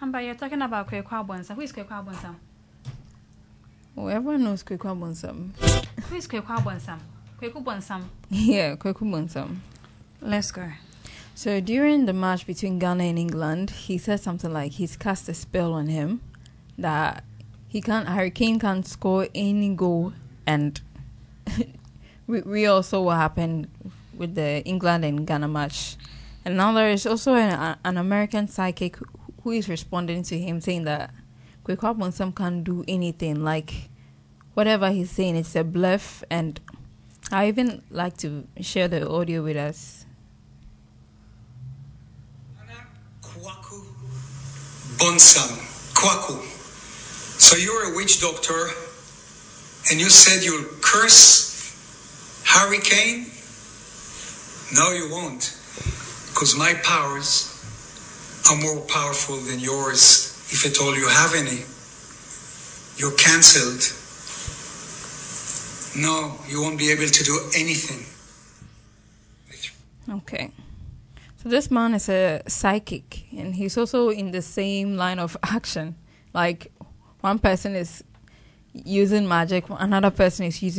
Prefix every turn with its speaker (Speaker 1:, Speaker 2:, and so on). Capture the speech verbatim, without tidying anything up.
Speaker 1: Amber, you're talking about Kweku Abonsam. Who is Kweku Abonsam?
Speaker 2: Oh, everyone knows Kweku Abonsam.
Speaker 1: Who is Kweku Abonsam? Kweku Abonsam.
Speaker 2: Yeah, Kweku Abonsam.
Speaker 1: Let's go.
Speaker 2: So during the match between Ghana and England, he said something like he's cast a spell on him that he can't, Harry Kane can't score any goal, and we, we all saw what happened with the England and Ghana match. And now there is also an, an American psychic who is responding to him saying that Kweku Abonsam can't do anything. Like, whatever he's saying, it's a bluff. And I even like to share the audio with us.
Speaker 3: Kweku Abonsam. Kwaku. So you're a witch doctor and you said you'll curse Harry Kane? No, you won't. Because my powers are more powerful than yours, if at all you have any. You're cancelled. No, you won't be able to do anything.
Speaker 2: Okay. So this man is a psychic, and he's also in the same line of action. Like, one person is using magic, another person is using